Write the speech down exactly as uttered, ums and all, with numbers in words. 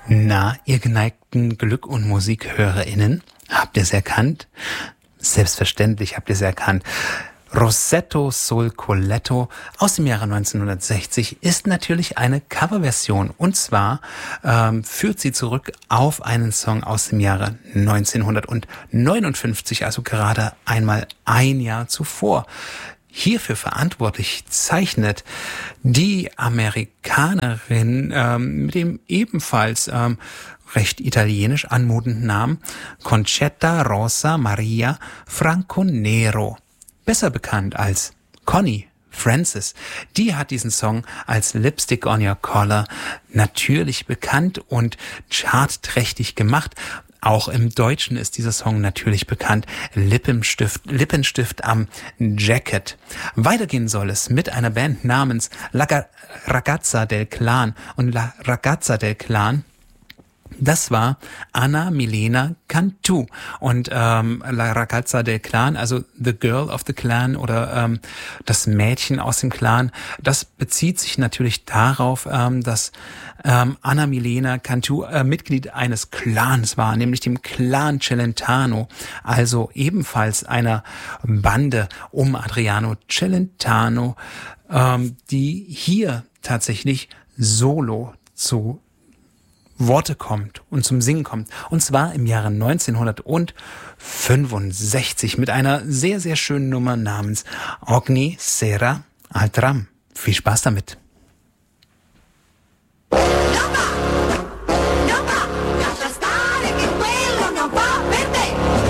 Na, ihr geneigten Glück- und MusikhörerInnen, habt ihr es erkannt? Selbstverständlich habt ihr es erkannt. Rosetto sul Colletto aus dem Jahre neunzehnhundertsechzig ist natürlich eine Coverversion. Und zwar ähm, führt sie zurück auf einen Song aus dem Jahre neunzehnhundertneunundfünfzig, also gerade einmal ein Jahr zuvor. Hierfür verantwortlich zeichnet die Amerikanerin ähm, mit dem ebenfalls ähm, recht italienisch anmutenden Namen Concetta Rosa Maria Franconero, besser bekannt als Connie Francis. Die hat diesen Song als Lipstick on Your Collar natürlich bekannt und chartträchtig gemacht. Auch im Deutschen ist dieser Song natürlich bekannt. Lippenstift, Lippenstift am Jacket. Weitergehen soll es mit einer Band namens La Ragazza del Clan. Und La Ragazza del Clan, das war Anna Milena Cantu. Und ähm, La Ragazza del Clan, also The Girl of the Clan oder ähm, das Mädchen aus dem Clan, das bezieht sich natürlich darauf, ähm, dass ähm, Anna Milena Cantu äh, Mitglied eines Clans war, nämlich dem Clan Celentano, also ebenfalls einer Bande um Adriano Celentano, ähm, die hier tatsächlich solo zu Worte kommt und zum Singen kommt. Und zwar im Jahre neunzehnhundertfünfundsechzig mit einer sehr, sehr schönen Nummer namens Ogni Sera al Tram. Viel Spaß damit.